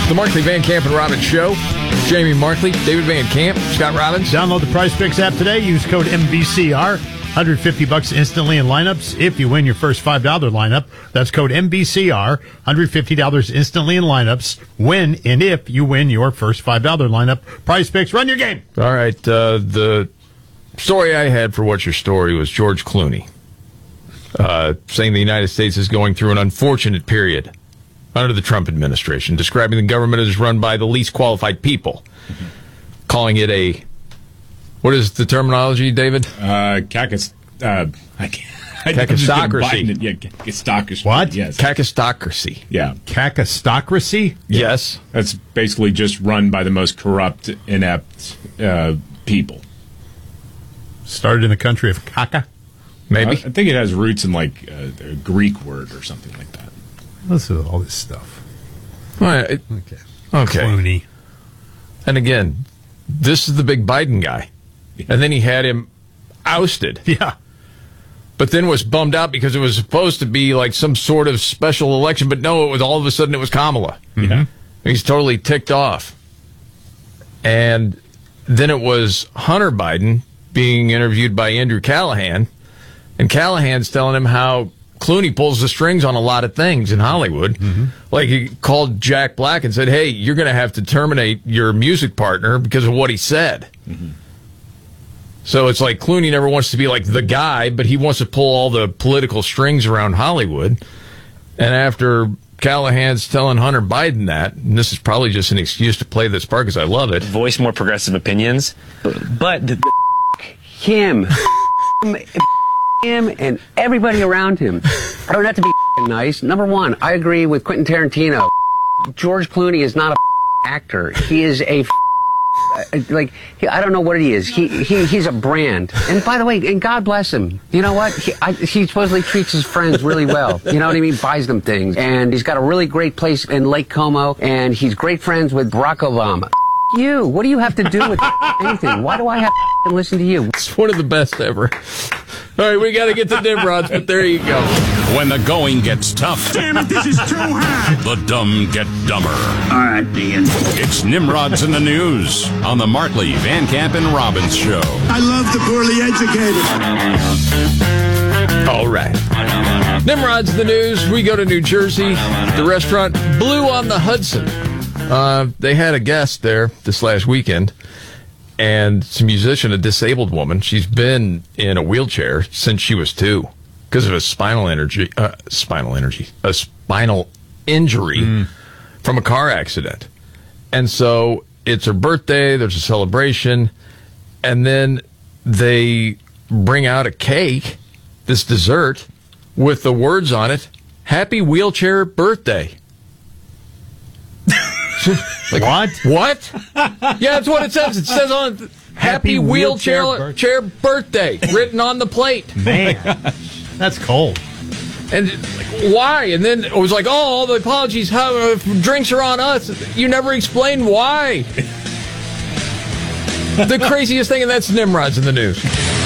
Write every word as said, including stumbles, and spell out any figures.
The Markley, Van Camp, and Robbins Show. Jamie Markley, David Van Camp, Scott Robbins. Download the Prize Picks app today. Use code M V C R. one hundred fifty bucks instantly in lineups if you win your first five dollar lineup. That's code M V C R. one hundred fifty dollars instantly in lineups. When and if you win your first five dollar lineup. Prize Picks, run your game. All right. Uh, the story I had for What's Your Story was George Clooney uh, saying the United States is going through an unfortunate period under the Trump administration, describing the government as run by the least qualified people, mm-hmm. calling it a, what is the terminology, David? Uh, cacus, uh, I can't. Cacistocracy. Yeah, cacistocracy. What? Yes. Cacistocracy. Yeah. Cacistocracy? Yeah. Yes. That's basically just run by the most corrupt, inept uh, people. Started in the country of caca? Maybe. I, I think it has roots in like uh, a Greek word or something like that. Listen to all this stuff. Well, it, Okay. Okay. Clooney. And again, this is the big Biden guy. And then he had him ousted. Yeah. But then was bummed out because it was supposed to be like some sort of special election. But no, it was all of a sudden it was Kamala. Yeah. He's totally ticked off. And then it was Hunter Biden being interviewed by Andrew Callahan. And Callahan's telling him how Clooney pulls the strings on a lot of things in Hollywood. Mm-hmm. Like he called Jack Black and said, hey, you're going to have to terminate your music partner because of what he said. Mm-hmm. So it's like Clooney never wants to be like the guy, but he wants to pull all the political strings around Hollywood. And after Callahan's telling Hunter Biden that, and this is probably just an excuse to play this part because I love it. Voice more progressive opinions, but the, him, him, and everybody around him. I don't have to be nice. Number one, I agree with Quentin Tarantino. George Clooney is not a actor. He is a like he, I don't know what he is. He he he's a brand. And by the way, and God bless him. You know what? He, I, he supposedly treats his friends really well. You know what I mean? Buys them things, and he's got a really great place in Lake Como, and he's great friends with Barack Obama. You, what do you have to do with anything? Why do I have to listen to you? It's one of the best ever. All right, we got to get to Nimrods, but there you go. When the going gets tough. Damn it, this is too hard. The dumb get dumber. All right, Dean. It's Nimrods in the News on the Markley, Van Camp, and Robbins Show. I love the poorly educated. All right. Nimrods in the News. We go to New Jersey. The restaurant Blue on the Hudson. Uh, they had a guest there this last weekend. And it's a musician, a disabled woman. She's been in a wheelchair since she was two because of a spinal energy, uh, spinal energy, a spinal injury mm. from a car accident. And so it's her birthday. There's a celebration, and then they bring out a cake, this dessert, with the words on it: "Happy Wheelchair Birthday." Like, what? What? Yeah, that's what it says. It says on Happy, Happy Wheelchair, wheelchair chair Birthday written on the plate. Man, that's cold. And like, why? And then it was like, oh, all the apologies. How uh, drinks are on us. You never explained why. The craziest thing, and that's Nimrods in the News.